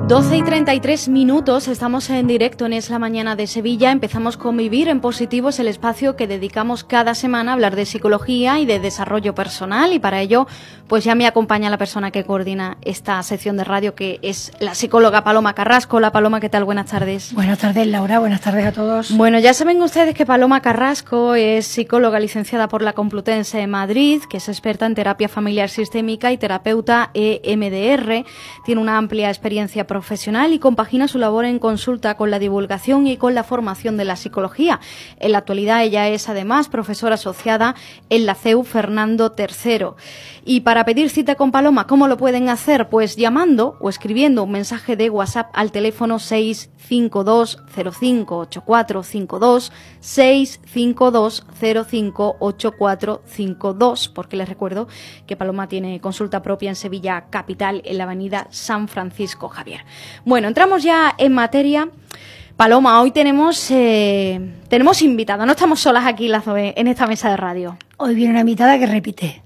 12:33, estamos en directo en Es la Mañana de Sevilla. Empezamos con Vivir en Positivo, es el espacio que dedicamos cada semana a hablar de psicología y de desarrollo personal, y para ello pues ya me acompaña la persona que coordina esta sección de radio, que es la psicóloga Paloma Carrasco. Hola Paloma, ¿qué tal? Buenas tardes. Buenas tardes, Laura, buenas tardes a todos. Bueno, ya saben ustedes que Paloma Carrasco es psicóloga licenciada por la Complutense de Madrid, que es experta en terapia familiar sistémica y terapeuta EMDR. Tiene una amplia experiencia profesional y compagina su labor en consulta con la divulgación y con la formación de la psicología. En la actualidad ella es además profesora asociada en la CEU Fernando III. Y para pedir cita con Paloma, ¿cómo lo pueden hacer? Pues llamando o escribiendo un mensaje de WhatsApp al teléfono 652058452, 652058452, porque les recuerdo que Paloma tiene consulta propia en Sevilla Capital, en la avenida San Francisco Javier. Bueno, entramos ya en materia. Paloma, hoy tenemos invitada, no estamos solas aquí en esta mesa de radio. Hoy viene una invitada que repite.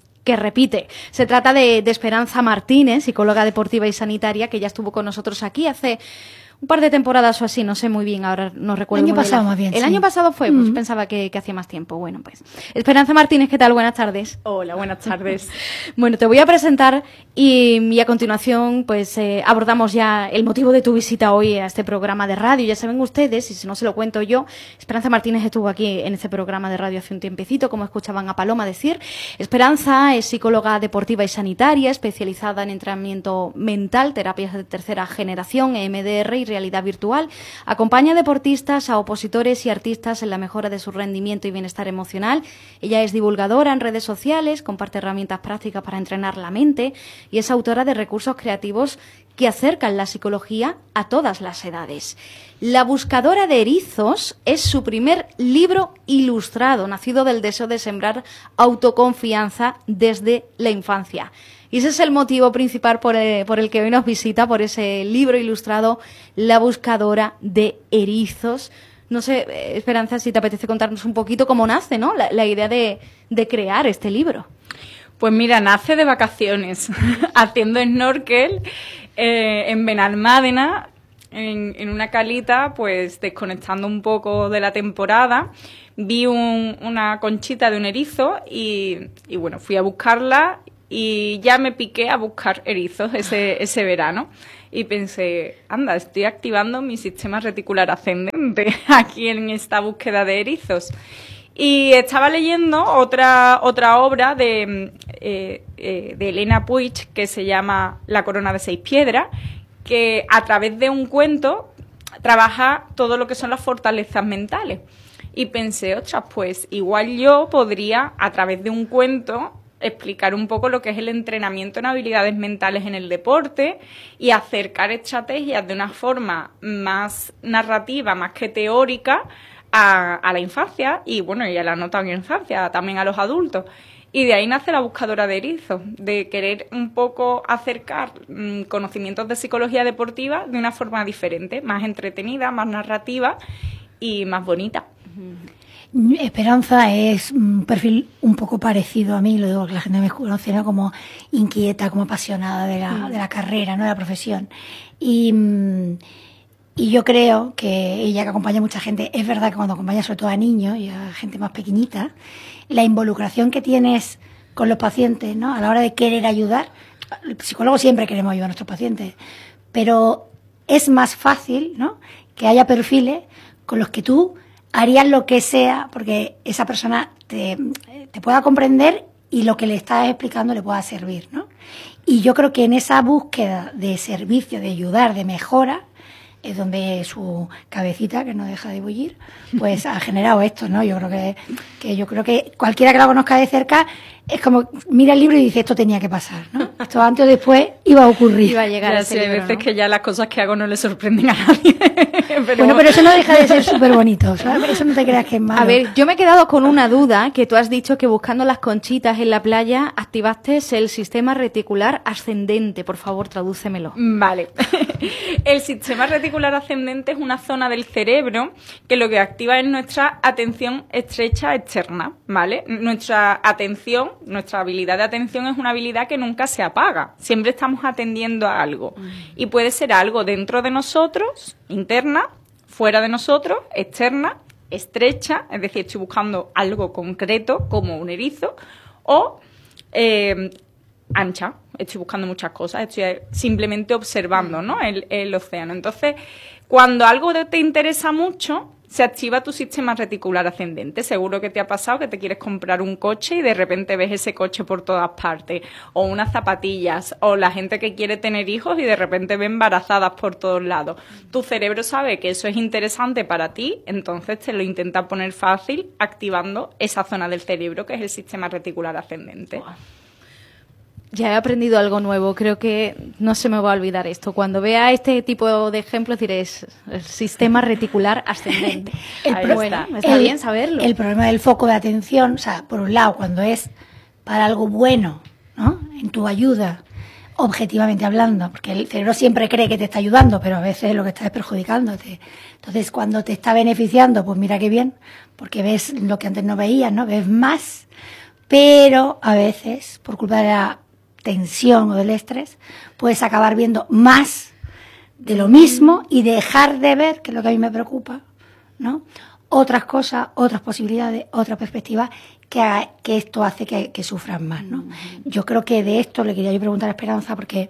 Se trata de Esperanza Martínez, psicóloga deportiva y sanitaria, que ya estuvo con nosotros aquí hace un par de temporadas o así, no sé muy bien, ahora no recuerdo muy bien. El año pasado más bien, El año pasado fue, pues pensaba que hacía más tiempo. Bueno, pues Esperanza Martínez, ¿qué tal? Buenas tardes. Hola, buenas tardes. Bueno, te voy a presentar y a continuación pues abordamos ya el motivo de tu visita hoy a este programa de radio. Ya saben ustedes, y si no se lo cuento yo, Esperanza Martínez estuvo aquí en este programa de radio hace un tiempecito, como escuchaban a Paloma decir. Esperanza es psicóloga deportiva y sanitaria, especializada en entrenamiento mental, terapias de tercera generación, EMDR y realidad virtual. Acompaña a deportistas, a opositores y artistas en la mejora de su rendimiento y bienestar emocional. Ella es divulgadora en redes sociales, comparte herramientas prácticas para entrenar la mente y es autora de recursos creativos que acercan la psicología a todas las edades. La buscadora de erizos es su primer libro ilustrado, nacido del deseo de sembrar autoconfianza desde la infancia. Y ese es el motivo principal por el que hoy nos visita, por ese libro ilustrado, La buscadora de erizos. No sé, Esperanza, si te apetece contarnos un poquito cómo nace, ¿no?, la idea de crear este libro. Pues mira, nace de vacaciones, haciendo snorkel en Benalmádena, en una calita, pues desconectando un poco de la temporada. Vi una conchita de un erizo y bueno, fui a buscarla. Y ya me piqué a buscar erizos ese verano. Y pensé, anda, estoy activando mi sistema reticular ascendente aquí en esta búsqueda de erizos. Y estaba leyendo otra obra de Elena Puig, que se llama La corona de 6 piedras, que a través de un cuento trabaja todo lo que son las fortalezas mentales. Y pensé, ostras, pues igual yo podría, a través de un cuento, explicar un poco lo que es el entrenamiento en habilidades mentales en el deporte y acercar estrategias de una forma más narrativa, más que teórica, a la infancia y, bueno, y a la no tan infancia, también a los adultos. Y de ahí nace La buscadora de erizos, de querer un poco acercar conocimientos de psicología deportiva de una forma diferente, más entretenida, más narrativa y más bonita. Esperanza es un perfil un poco parecido a mí, lo digo que la gente me conoce, ¿no?, como inquieta, como apasionada de la carrera, ¿no?, de la profesión. Y yo creo que ella, que acompaña a mucha gente, es verdad que cuando acompaña sobre todo a niños y a gente más pequeñita, la involucración que tienes con los pacientes, ¿no?, a la hora de querer ayudar. El psicólogo siempre queremos ayudar a nuestros pacientes, pero es más fácil, ¿no?, que haya perfiles con los que tú harías lo que sea porque esa persona te pueda comprender y lo que le estás explicando le pueda servir, ¿no? Y yo creo que en esa búsqueda de servicio, de ayudar, de mejora, es donde su cabecita, que no deja de bullir, pues ha generado esto, ¿no? Yo creo que cualquiera que la conozca de cerca es como mira el libro y dice, esto tenía que pasar, ¿no? Esto antes o después iba a ocurrir. Iba a llegar a ese libro, hay veces, ¿no?, que ya las cosas que hago no le sorprenden a nadie. Bueno, pero eso no deja de ser súper bonito, ¿sabes? Eso no te creas que es malo. A ver, yo me he quedado con una duda, que tú has dicho que buscando las conchitas en la playa activaste el sistema reticular ascendente. Por favor, tradúcemelo. Vale. El sistema reticular ascendente es una zona del cerebro que lo que activa es nuestra atención estrecha externa, ¿vale? Nuestra atención nuestra habilidad de atención es una habilidad que nunca se apaga. Siempre estamos atendiendo a algo. Y puede ser algo dentro de nosotros, interna, fuera de nosotros, externa, estrecha, es decir, estoy buscando algo concreto como un erizo, o ancha, estoy buscando muchas cosas, estoy simplemente observando, ¿no?, el océano. Entonces, cuando algo te interesa mucho, se activa tu sistema reticular ascendente. Seguro que te ha pasado que te quieres comprar un coche y de repente ves ese coche por todas partes, o unas zapatillas, o la gente que quiere tener hijos y de repente ve embarazadas por todos lados. Tu cerebro sabe que eso es interesante para ti, entonces te lo intenta poner fácil activando esa zona del cerebro que es el sistema reticular ascendente. Wow. Ya he aprendido algo nuevo, creo que no se me va a olvidar esto. Cuando vea este tipo de ejemplos diré, es el sistema reticular ascendente. Está bien saberlo. El problema del foco de atención, o sea, por un lado, cuando es para algo bueno, ¿no?, en tu ayuda, objetivamente hablando, porque el cerebro siempre cree que te está ayudando, pero a veces lo que está es perjudicándote. Entonces, cuando te está beneficiando, pues mira qué bien, porque ves lo que antes no veías, ¿no? Ves más, pero a veces, por culpa de la tensión o del estrés, puedes acabar viendo más de lo mismo y dejar de ver, que es lo que a mí me preocupa, ¿no?, otras cosas, otras posibilidades, otra perspectiva, que esto hace que sufran más, ¿no? Yo creo que de esto le quería yo preguntar a Esperanza, porque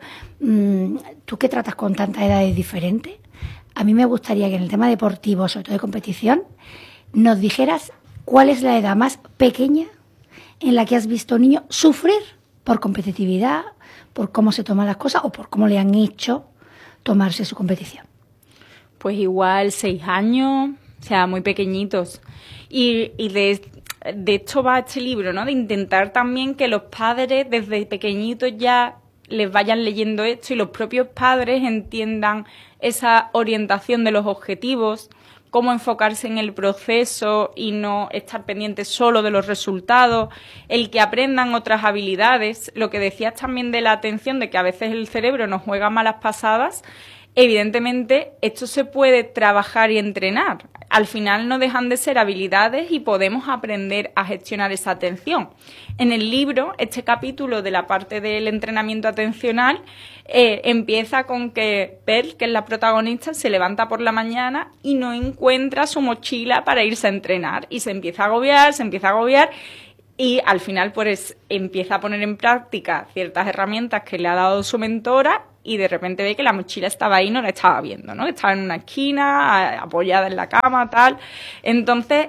tú que tratas con tantas edades diferentes, a mí me gustaría que en el tema deportivo, sobre todo de competición, nos dijeras cuál es la edad más pequeña en la que has visto a un niño sufrir por competitividad, por cómo se toman las cosas o por cómo le han hecho tomarse su competición. Pues igual 6 años, o sea, muy pequeñitos. Y de esto va este libro, ¿no? De intentar también que los padres desde pequeñitos ya les vayan leyendo esto y los propios padres entiendan esa orientación de los objetivos, cómo enfocarse en el proceso y no estar pendientes solo de los resultados, el que aprendan otras habilidades, lo que decías también de la atención, de que a veces el cerebro nos juega malas pasadas. Evidentemente, esto se puede trabajar y entrenar. Al final no dejan de ser habilidades y podemos aprender a gestionar esa atención. En el libro, este capítulo de la parte del entrenamiento atencional empieza con que Pearl, que es la protagonista, se levanta por la mañana y no encuentra su mochila para irse a entrenar. Y se empieza a agobiar y al final pues empieza a poner en práctica ciertas herramientas que le ha dado su mentora y de repente ve que la mochila estaba ahí y no la estaba viendo, ¿no? Estaba en una esquina, apoyada en la cama, tal. Entonces,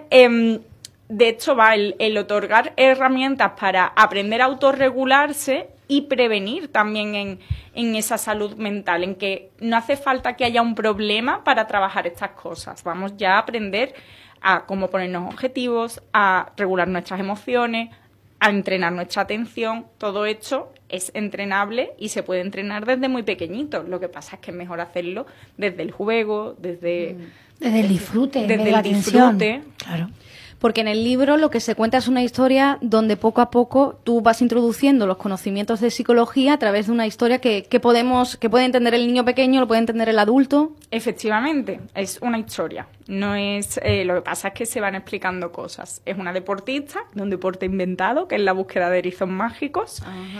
de hecho va el otorgar herramientas para aprender a autorregularse y prevenir también en esa salud mental, en que no hace falta que haya un problema para trabajar estas cosas. Vamos ya a aprender a cómo ponernos objetivos, a regular nuestras emociones, a entrenar nuestra atención. Todo esto es entrenable y se puede entrenar desde muy pequeñito. Lo que pasa es que es mejor hacerlo desde el juego, desde el disfrute, desde el disfrute. Claro. Porque en el libro lo que se cuenta es una historia donde poco a poco tú vas introduciendo los conocimientos de psicología a través de una historia que puede entender el niño pequeño, lo puede entender el adulto. Efectivamente, es una historia. No es lo que pasa es que se van explicando cosas. Es una deportista de un deporte inventado, que es la búsqueda de erizos mágicos,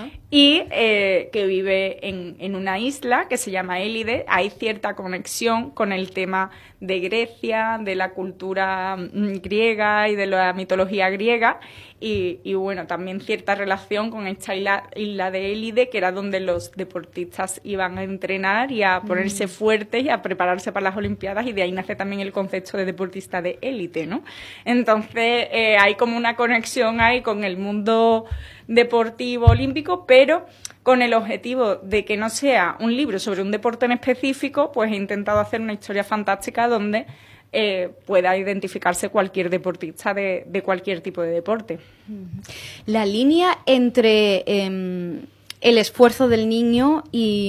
y que vive en una isla que se llama Élide. Hay cierta conexión con el tema de Grecia, de la cultura griega y de la mitología griega, y bueno, también cierta relación con esta isla de Élide, que era donde los deportistas iban a entrenar y a ponerse fuertes y a prepararse para las Olimpiadas, y de ahí nace también el concepto de deportista de élite, ¿no? Entonces hay como una conexión ahí con el mundo deportivo olímpico, pero con el objetivo de que no sea un libro sobre un deporte en específico, pues he intentado hacer una historia fantástica donde pueda identificarse cualquier deportista de cualquier tipo de deporte. La línea entre el esfuerzo del niño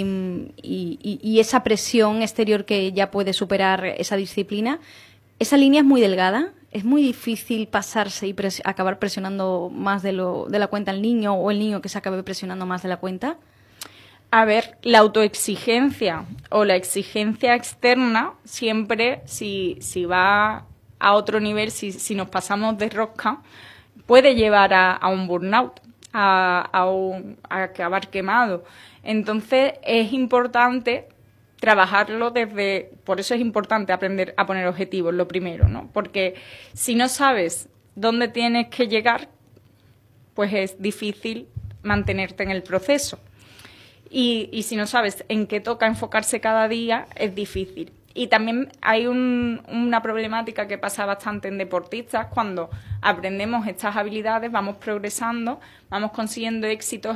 y esa presión exterior que ya puede superar esa disciplina, esa línea es muy delgada. ¿Es muy difícil pasarse y acabar presionando más de la cuenta al niño, o el niño que se acabe presionando más de la cuenta? A ver, la autoexigencia o la exigencia externa siempre, si va a otro nivel, si nos pasamos de rosca, puede llevar a un burnout. a acabar quemado. Entonces es importante trabajarlo por eso es importante aprender a poner objetivos, lo primero, ¿no? Porque si no sabes dónde tienes que llegar, pues es difícil mantenerte en el proceso. Y si no sabes en qué toca enfocarse cada día, es difícil. Y también hay una problemática que pasa bastante en deportistas. Cuando aprendemos estas habilidades, vamos progresando, vamos consiguiendo éxitos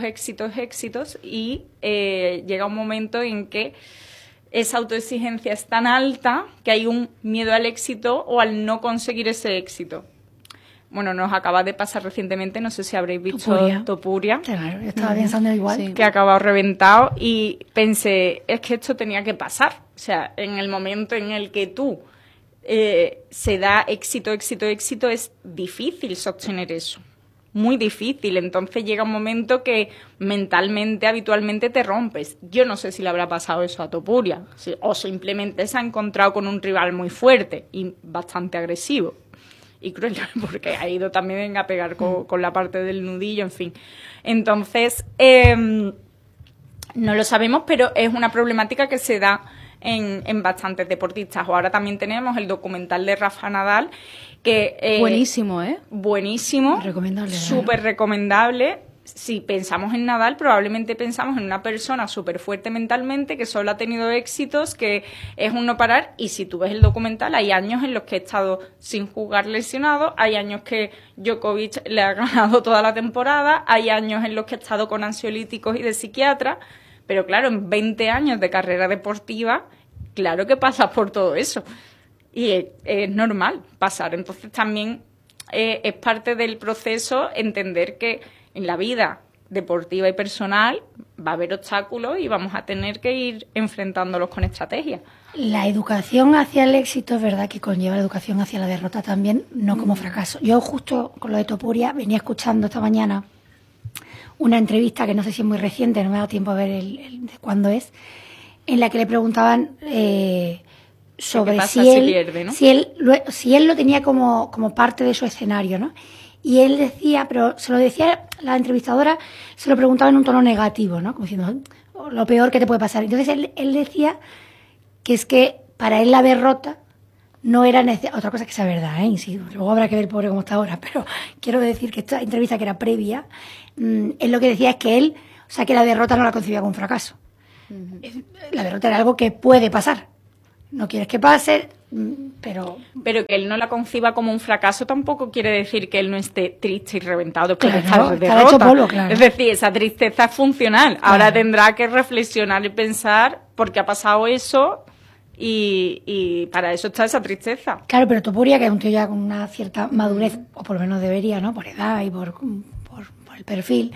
y llega un momento en que esa autoexigencia es tan alta que hay un miedo al éxito o al no conseguir ese éxito. Bueno, nos acaba de pasar recientemente, no sé si habréis visto Topuria. Claro, yo estaba pensando igual. Sí. Que ha acabado reventado y pensé, es que esto tenía que pasar. O sea, en el momento en el que tú se da éxito, es difícil sostener eso. Muy difícil. Entonces llega un momento que mentalmente, habitualmente te rompes. Yo no sé si le habrá pasado eso a Topuria. O simplemente se ha encontrado con un rival muy fuerte y bastante agresivo. Y cruel, porque ha ido también a pegar con la parte del nudillo, en fin. Entonces, no lo sabemos, pero es una problemática que se da en bastantes deportistas. O ahora también tenemos el documental de Rafa Nadal, que buenísimo, ¿eh? Buenísimo. Recomendable. Súper recomendable. Si pensamos en Nadal, probablemente pensamos en una persona súper fuerte mentalmente, que solo ha tenido éxitos, que es un no parar. Y si tú ves el documental, hay años en los que he estado sin jugar lesionado, hay años que Djokovic le ha ganado toda la temporada, hay años en los que he estado con ansiolíticos y de psiquiatra. Pero claro, en 20 años de carrera deportiva, claro que pasas por todo eso. Y es normal pasar. Entonces también es parte del proceso entender que en la vida deportiva y personal va a haber obstáculos y vamos a tener que ir enfrentándolos con estrategia. La educación hacia el éxito es verdad que conlleva la educación hacia la derrota también, no como fracaso. Yo justo con lo de Topuria venía escuchando esta mañana una entrevista que no sé si es muy reciente, no me ha dado tiempo a ver de cuándo es, en la que le preguntaban sobre si él lo tenía como parte de su escenario, ¿no? Y él decía, pero se lo decía la entrevistadora, se lo preguntaba en un tono negativo, ¿no? Como diciendo, lo peor que te puede pasar. Entonces él decía que es que para él la derrota no era necesaria. Otra cosa que sea verdad, ¿eh? Sí, luego habrá que ver el pobre cómo está ahora, pero quiero decir que esta entrevista que era previa, él lo que decía es que él, o sea, que la derrota no la concebía como un fracaso. La derrota era algo que puede pasar. No quieres que pase, pero que él no la conciba como un fracaso tampoco quiere decir que él no esté triste y reventado después de claro, esta derrota. Hecho polvo, claro. Es decir, esa tristeza es funcional. Claro. Ahora tendrá que reflexionar y pensar por qué ha pasado eso y para eso está esa tristeza. Claro, pero Topuria, que es un tío ya con una cierta madurez, o por lo menos debería, ¿no? Por edad y por el perfil,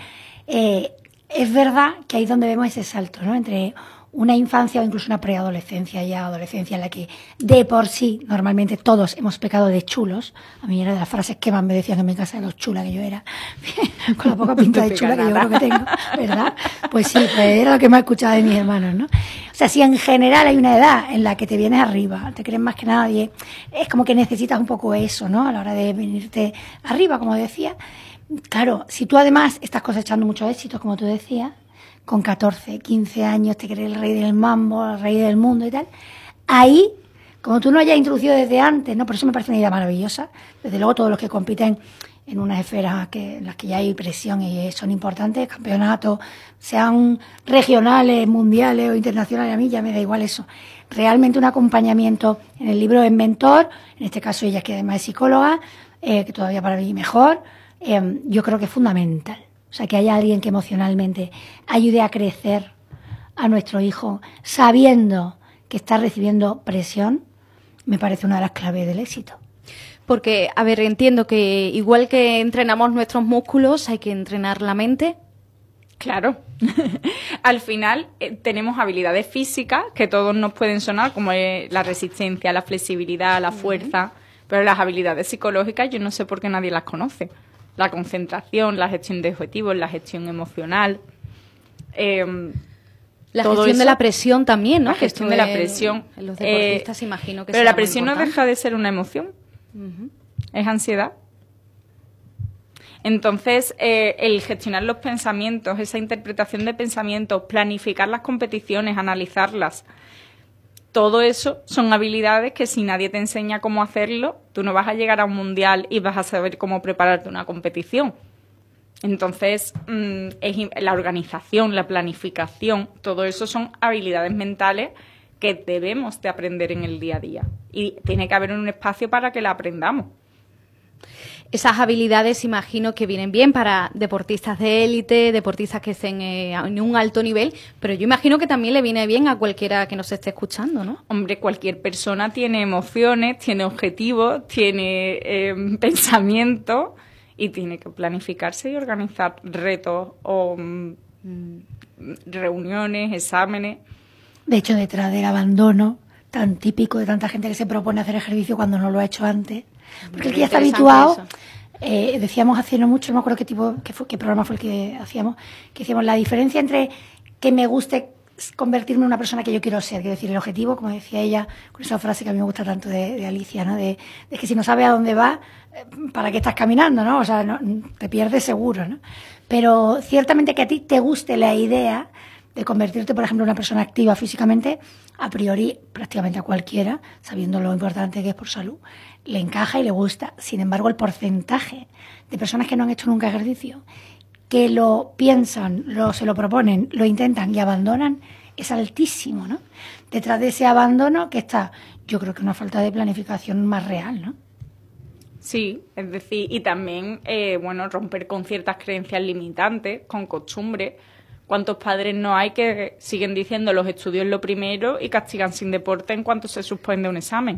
es verdad que ahí es donde vemos ese salto, ¿no? Entre una infancia o incluso una preadolescencia y adolescencia en la que de por sí normalmente todos hemos pecado de chulos. A mí era de las frases que más me decían en mi casa de lo chula que yo era, con la poca pinta de chula que yo creo que tengo, ¿verdad? Pues sí, pues era lo que más escuchaba de mis hermanos, ¿no? O sea, si en general hay una edad en la que te vienes arriba, te crees más que nadie, es como que necesitas un poco eso, ¿no? A la hora de venirte arriba, como decía. Claro, si tú además estás cosechando muchos éxitos, como tú decías, con 14, 15 años te crees el rey del mambo, el rey del mundo y tal, ahí, como tú no hayas introducido desde antes, ¿no? Por eso me parece una idea maravillosa. Desde luego todos los que compiten en unas esferas en las que ya hay presión y son importantes, campeonatos, sean regionales, mundiales o internacionales, a mí ya me da igual eso. Realmente un acompañamiento, en el libro es mentor, en este caso ella que además es psicóloga, que todavía para mí mejor, yo creo que es fundamental. O sea, que haya alguien que emocionalmente ayude a crecer a nuestro hijo sabiendo que está recibiendo presión, me parece una de las claves del éxito. Porque, a ver, entiendo que igual que entrenamos nuestros músculos, hay que entrenar la mente. Claro. Al final tenemos habilidades físicas que todos nos pueden sonar, como la resistencia, la flexibilidad, la fuerza, pero las habilidades psicológicas yo no sé por qué nadie las conoce. La concentración, la gestión de objetivos, la gestión emocional. La gestión de la presión también, ¿no? La gestión de la presión. Los deportistas imagino que pero la presión no deja de ser una emoción. Es ansiedad. Entonces, el gestionar los pensamientos, esa interpretación de pensamientos, planificar las competiciones, analizarlas, todo eso son habilidades que si nadie te enseña cómo hacerlo, tú no vas a llegar a un mundial y vas a saber cómo prepararte una competición. Entonces, la organización, la planificación, todo eso son habilidades mentales que debemos de aprender en el día a día. Y tiene que haber un espacio para que la aprendamos. Esas habilidades imagino que vienen bien para deportistas de élite, deportistas que estén en un alto nivel, pero yo imagino que también le viene bien a cualquiera que nos esté escuchando, ¿no? Hombre, cualquier persona tiene emociones, tiene objetivos, tiene pensamientos y tiene que planificarse y organizar retos o reuniones, exámenes. De hecho, detrás del abandono tan típico de tanta gente que se propone hacer ejercicio cuando no lo ha hecho antes, porque el que ya está habituado, decíamos hace no mucho, no me acuerdo qué programa fue el que hacíamos, que decíamos la diferencia entre que me guste convertirme en una persona que yo quiero ser, quiero decir, el objetivo, como decía ella, con esa frase que a mí me gusta tanto de Alicia, ¿no? De que si no sabes a dónde vas, ¿para qué estás caminando, no? O sea, no, te pierdes seguro, ¿no? Pero ciertamente que a ti te guste la idea de convertirte, por ejemplo, en una persona activa físicamente, a priori, prácticamente a cualquiera, sabiendo lo importante que es por salud, le encaja y le gusta. Sin embargo, el porcentaje de personas que no han hecho nunca ejercicio, que lo piensan, se lo proponen, lo intentan y abandonan, es altísimo, ¿no? Detrás de ese abandono que está, yo creo que una falta de planificación más real, ¿no? Sí, es decir, y también, romper con ciertas creencias limitantes, con costumbres. ¿Cuántos padres no hay que siguen diciendo los estudios lo primero y castigan sin deporte en cuanto se suspende un examen?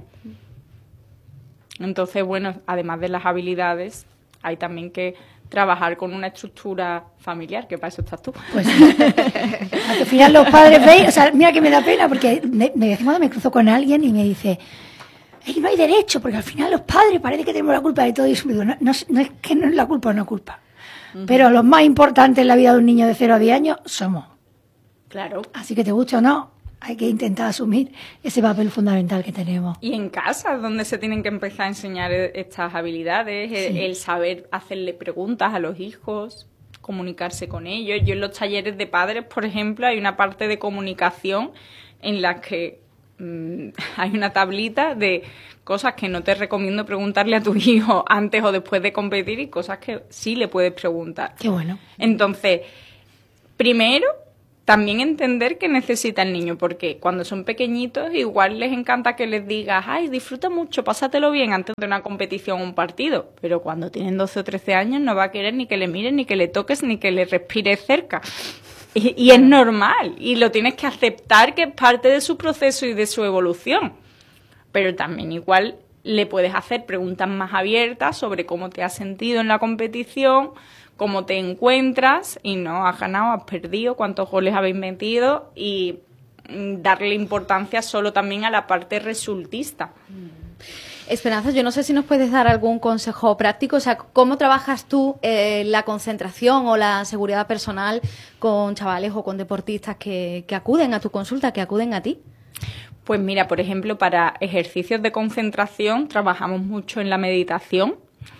Entonces, además de las habilidades, hay también que trabajar con una estructura familiar, que para eso estás tú. Pues al final los padres veis, o sea, mira que me da pena, porque cuando me cruzo con alguien y me dice, no hay derecho, porque al final los padres parece que tenemos la culpa de todo, y yo digo, no es que no es la culpa, no es culpa. Pero los más importantes en la vida de un niño de 0 a 10 años somos. Claro. Así que te guste o no, hay que intentar asumir ese papel fundamental que tenemos. Y en casa, donde se tienen que empezar a enseñar estas habilidades, sí. El saber hacerle preguntas a los hijos, comunicarse con ellos. Yo en los talleres de padres, por ejemplo, hay una parte de comunicación en la que hay una tablita de cosas que no te recomiendo preguntarle a tu hijo antes o después de competir y cosas que sí le puedes preguntar. Qué bueno. Entonces, primero, también entender qué necesita el niño, porque cuando son pequeñitos igual les encanta que les digas, ay, disfruta mucho, pásatelo bien antes de una competición o un partido, pero cuando tienen 12 o 13 años no va a querer ni que le mires, ni que le toques, ni que le respires cerca. Y es normal, y lo tienes que aceptar que es parte de su proceso y de su evolución. Pero también igual le puedes hacer preguntas más abiertas sobre cómo te has sentido en la competición, cómo te encuentras, y no, has ganado, has perdido, cuántos goles habéis metido, y darle importancia solo también a la parte resultista. Esperanza, yo no sé si nos puedes dar algún consejo práctico, o sea, ¿cómo trabajas tú la concentración o la seguridad personal con chavales o con deportistas que acuden a tu consulta, que acuden a ti? Pues mira, por ejemplo, para ejercicios de concentración trabajamos mucho en la meditación,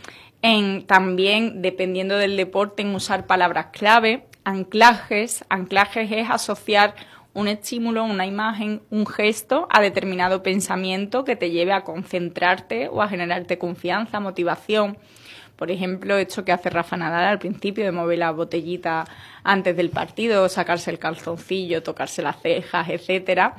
también, dependiendo del deporte, en usar palabras clave, anclajes. Anclajes es asociar un estímulo, una imagen, un gesto a determinado pensamiento que te lleve a concentrarte o a generarte confianza, motivación. Por ejemplo, esto que hace Rafa Nadal al principio de mover la botellita antes del partido, sacarse el calzoncillo, tocarse las cejas, etcétera.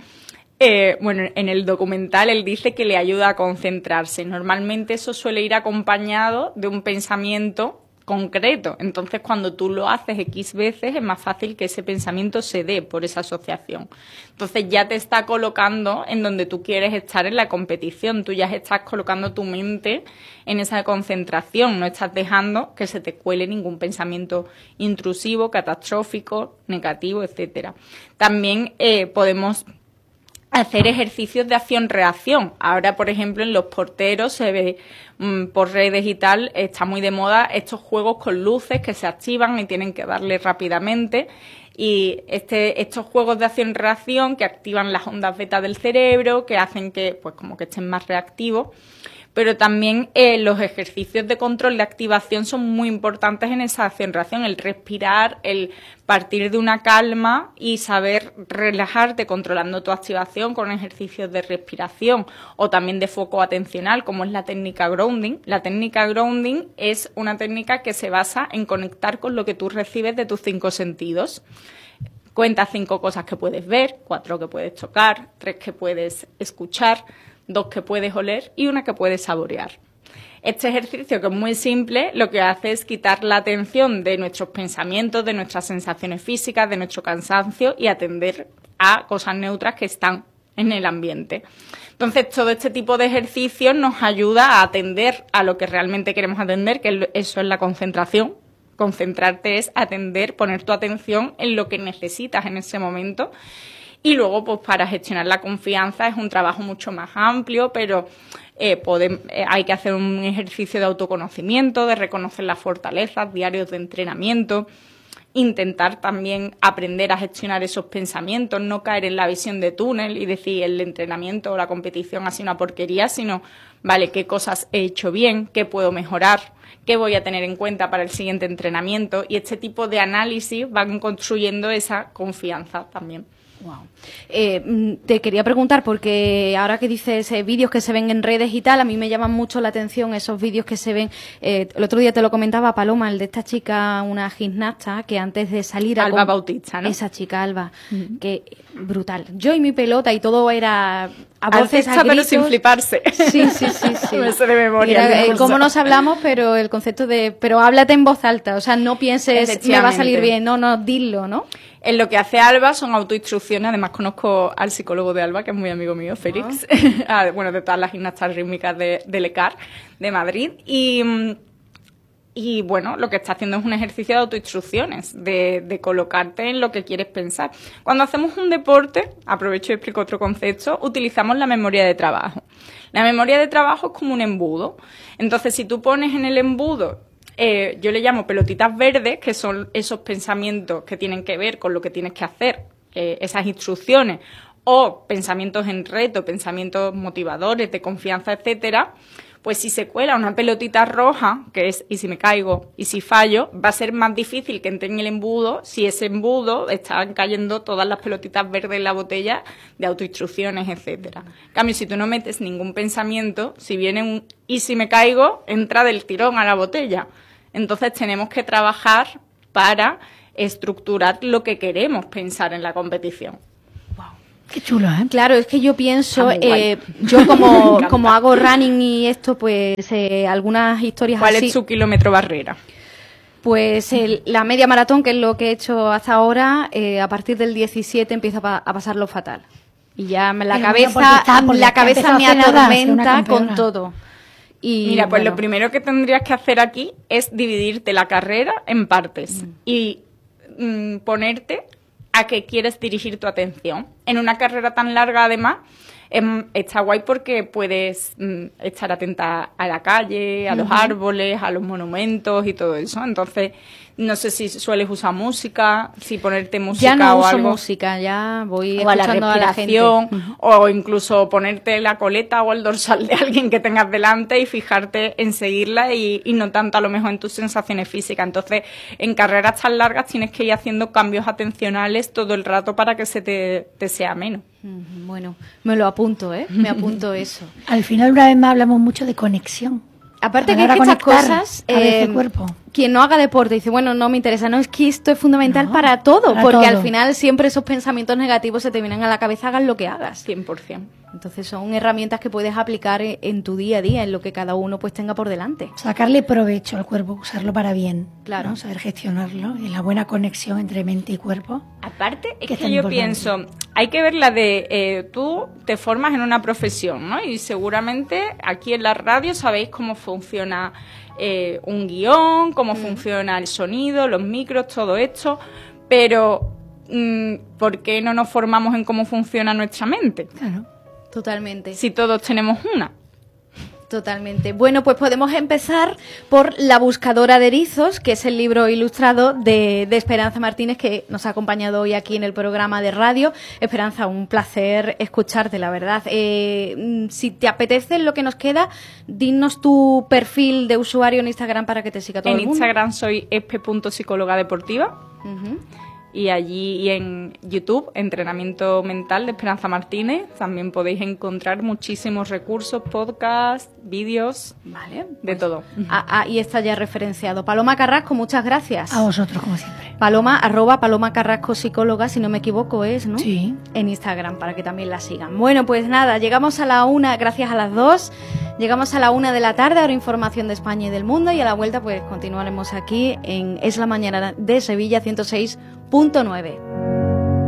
En el documental él dice que le ayuda a concentrarse. Normalmente eso suele ir acompañado de un pensamiento concreto. Entonces, cuando tú lo haces X veces, es más fácil que ese pensamiento se dé por esa asociación. Entonces, ya te está colocando en donde tú quieres estar en la competición. Tú ya estás colocando tu mente en esa concentración. No estás dejando que se te cuele ningún pensamiento intrusivo, catastrófico, negativo, etcétera. También podemos hacer ejercicios de acción-reacción. Ahora, por ejemplo, en los porteros se ve por redes y tal, está muy de moda estos juegos con luces que se activan y tienen que darle rápidamente. Y estos juegos de acción-reacción que activan las ondas beta del cerebro, que hacen que, pues como que estén más reactivos, pero también los ejercicios de control de activación son muy importantes en esa acción-reacción, el respirar, el partir de una calma y saber relajarte controlando tu activación con ejercicios de respiración o también de foco atencional, como es la técnica grounding. La técnica grounding es una técnica que se basa en conectar con lo que tú recibes de tus 5 sentidos. Cuenta 5 cosas que puedes ver, 4 que puedes tocar, 3 que puedes escuchar, 2 que puedes oler y 1 que puedes saborear. Este ejercicio, que es muy simple, lo que hace es quitar la atención de nuestros pensamientos, de nuestras sensaciones físicas, de nuestro cansancio y atender a cosas neutras que están en el ambiente. Entonces, todo este tipo de ejercicios nos ayuda a atender a lo que realmente queremos atender, que eso es la concentración. Concentrarte es atender, poner tu atención en lo que necesitas en ese momento. Y luego, pues para gestionar la confianza es un trabajo mucho más amplio, pero hay que hacer un ejercicio de autoconocimiento, de reconocer las fortalezas, diarios de entrenamiento, intentar también aprender a gestionar esos pensamientos, no caer en la visión de túnel y decir el entrenamiento o la competición ha sido una porquería, sino, vale, qué cosas he hecho bien, qué puedo mejorar, qué voy a tener en cuenta para el siguiente entrenamiento, y este tipo de análisis van construyendo esa confianza también. Wow. Te quería preguntar, porque ahora que dices vídeos que se ven en redes y tal, a mí me llaman mucho la atención esos vídeos que se ven. El otro día te lo comentaba Paloma, el de esta chica, una gimnasta, que antes de salir a... Alba Bautista, ¿no? Esa chica, Alba, que brutal. Yo y mi pelota y todo era a voces, a gritos. Pero sin fliparse. Sí. Me sé de memoria. Mira, cómo nos hablamos, pero el concepto de... Pero háblate en voz alta, o sea, no pienses, me va a salir bien, no, dilo, ¿no? En lo que hace Alba son autoinstrucciones. Además, conozco al psicólogo de Alba, que es muy amigo mío, Félix. Bueno, de todas las gimnastas rítmicas de ECAR, de Madrid. Y bueno, lo que está haciendo es un ejercicio de autoinstrucciones, de colocarte en lo que quieres pensar. Cuando hacemos un deporte, aprovecho y explico otro concepto, utilizamos la memoria de trabajo. La memoria de trabajo es como un embudo. Entonces, si tú pones en el embudo... yo le llamo pelotitas verdes, que son esos pensamientos que tienen que ver con lo que tienes que hacer, esas instrucciones, o pensamientos en reto, pensamientos motivadores, de confianza, etcétera. Pues si se cuela una pelotita roja, que es y si me caigo y si fallo, va a ser más difícil que entre en el embudo si ese embudo están cayendo todas las pelotitas verdes en la botella de autoinstrucciones, etcétera. En cambio, si tú no metes ningún pensamiento, si viene un y si me caigo, entra del tirón a la botella. Entonces tenemos que trabajar para estructurar lo que queremos pensar en la competición. Qué chulo, ¿eh? Claro, es que yo pienso, yo como hago running y esto, pues algunas historias ¿Cuál así... es su kilómetro barrera? Pues la media maratón, que es lo que he hecho hasta ahora, a partir del 17 empieza a pasarlo fatal. Y ya la cabeza me atormenta con todo. Y, mira, pues lo primero que tendrías que hacer aquí es dividirte la carrera en partes y ponerte a qué quieres dirigir tu atención. En una carrera tan larga, además, está guay porque puedes estar atenta a la calle, a los árboles, a los monumentos y todo eso. Entonces, no sé si sueles usar música, si ponerte música ya no o uso algo. música, ya voy o escuchando a la respiración, o incluso ponerte la coleta o el dorsal de alguien que tengas delante y fijarte en seguirla y no tanto a lo mejor en tus sensaciones físicas. Entonces, en carreras tan largas tienes que ir haciendo cambios atencionales todo el rato para que se te sea menos. Bueno, me lo apunto, me apunto eso. Al final, una vez más, hablamos mucho de conexión. Aparte que es que estas cosas, cuerpo. Quien no haga deporte dice, bueno, no me interesa. No, es que esto es fundamental para todo, porque al final siempre esos pensamientos negativos se te vienen a la cabeza, hagas lo que hagas. 100%. Entonces son herramientas que puedes aplicar en tu día a día, en lo que cada uno pues tenga por delante. Sacarle provecho al cuerpo, usarlo para bien. Claro. ¿no? Saber gestionarlo y la buena conexión entre mente y cuerpo. Aparte, es que yo pienso, hay que ver la de, tú te formas en una profesión, ¿no? Y seguramente aquí en la radio sabéis cómo funciona un guión, cómo funciona el sonido, los micros, todo esto, pero ¿por qué no nos formamos en cómo funciona nuestra mente? Claro. Totalmente. Si todos tenemos una. Totalmente. Bueno, pues podemos empezar por La buscadora de erizos, que es el libro ilustrado de Esperanza Martínez, que nos ha acompañado hoy aquí en el programa de radio. Esperanza, un placer escucharte, la verdad. Si te apetece lo que nos queda, dinos tu perfil de usuario en Instagram para que te siga todo el mundo. En Instagram soy espe.psicóloga deportiva. Y allí y en YouTube, Entrenamiento Mental de Esperanza Martínez, también podéis encontrar muchísimos recursos, podcasts, vídeos, vale, de todo. Ahí está ya referenciado. Paloma Carrasco, muchas gracias. A vosotros, como siempre. Paloma, @Paloma Carrasco Psicóloga, si no me equivoco es, ¿no? Sí. En Instagram, para que también la sigan. Bueno, pues nada, llegamos a la 1, gracias a las 2, llegamos a la 1 de la tarde, ahora información de España y del mundo, y a la vuelta pues continuaremos aquí en Es la Mañana de Sevilla 106.9.